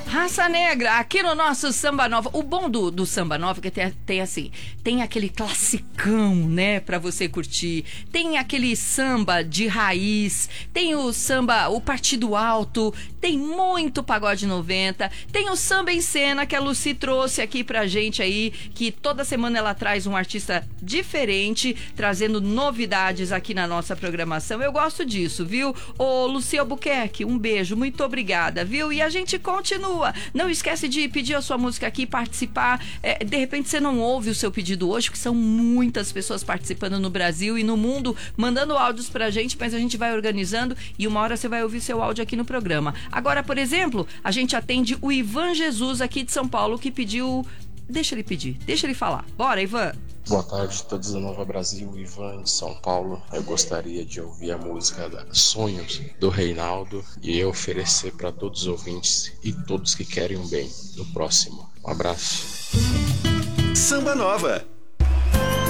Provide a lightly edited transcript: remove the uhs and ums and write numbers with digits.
Raça Negra, aqui no nosso Samba Nova. O bom do Samba Nova é que tem assim, tem aquele classicão, né, pra você curtir. Tem aquele samba de raiz, tem o samba, o Partido Alto, tem muito pagode 90, tem o samba em cena que a Lucy trouxe aqui pra gente aí, que toda semana ela traz um artista diferente, trazendo novidades aqui na nossa programação. Eu gosto disso, viu? Ô, Lucy Albuquerque, um beijo, muito obrigada, viu? E a gente continua. Não esquece de pedir a sua música aqui, participar. De repente você não ouve o seu pedido hoje, porque são muitas pessoas participando no Brasil e no mundo, mandando áudios pra gente, mas a gente vai organizando e uma hora você vai ouvir seu áudio aqui no programa. Agora, por exemplo, a gente atende o Ivan Jesus aqui de São Paulo, que pediu... Deixa ele pedir, deixa ele falar. Bora, Ivan! Boa tarde a todos da Nova Brasil, Ivan de São Paulo. Eu gostaria de ouvir a música Sonhos do Reinaldo e oferecer para todos os ouvintes e todos que querem o bem no próximo. Um abraço. Samba Nova,